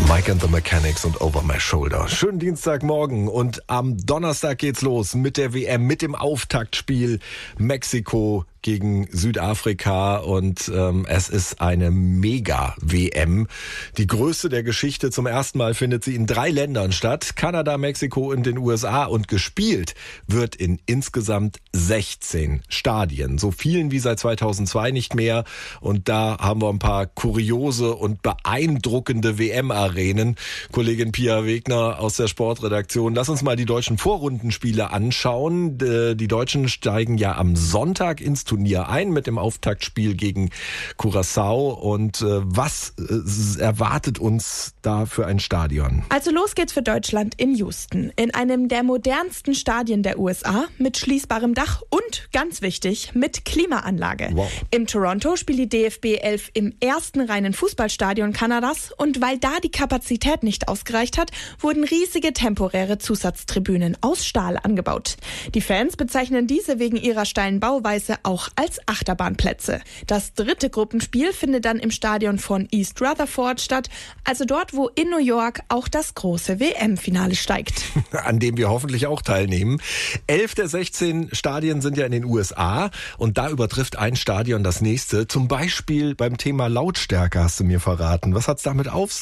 Mike and the Mechanics und Over My Shoulder. Schönen Dienstagmorgen und am Donnerstag geht's los mit der WM, mit dem Auftaktspiel Mexiko gegen Südafrika und es ist eine Mega-WM. Die größte der Geschichte. Zum ersten Mal findet sie in 3 Ländern statt. Kanada, Mexiko und den USA. Und gespielt wird in insgesamt 16 Stadien. So vielen wie seit 2002 nicht mehr. Und da haben wir ein paar kuriose und beeindruckende WM-Arenen. Kollegin Pia Wegner aus der Sportredaktion. Lass uns mal die deutschen Vorrundenspiele anschauen. Die Deutschen steigen ja am Sonntag ins Turnier ein mit dem Auftaktspiel gegen Curaçao. Und was erwartet uns da für ein Stadion? Also los geht's für Deutschland in Houston, in einem der modernsten Stadien der USA, mit schließbarem Dach und, ganz wichtig, mit Klimaanlage. Wow. Im Toronto spielt die DFB 11 im ersten reinen Fußballstadion Kanadas und weil da die Kapazität nicht ausgereicht hat, wurden riesige temporäre Zusatztribünen aus Stahl angebaut. Die Fans bezeichnen diese wegen ihrer steilen Bauweise auch als Achterbahnplätze. Das 3. Gruppenspiel findet dann im Stadion von East Rutherford statt, also dort, wo in New York auch das große WM-Finale steigt. An dem wir hoffentlich auch teilnehmen. 11 der 16 Stadien sind ja in den USA und da übertrifft ein Stadion das nächste. Zum Beispiel beim Thema Lautstärke hast du mir verraten. Was hat's damit auf sich?